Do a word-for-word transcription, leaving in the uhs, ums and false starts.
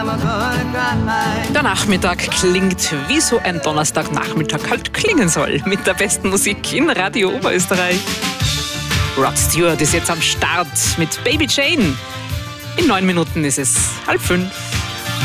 Der Nachmittag klingt, wie so ein Donnerstagnachmittag halt klingen soll, mit der besten Musik in Radio Oberösterreich. Rod Stewart ist jetzt am Start mit Baby Jane. In neun Minuten ist es halb fünf.